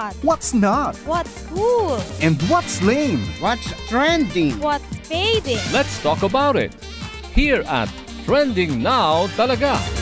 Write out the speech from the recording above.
hot? What's not? What's cool? And what's lame? What's trending? What's fading? Let's talk about it here at Trending Now Talaga.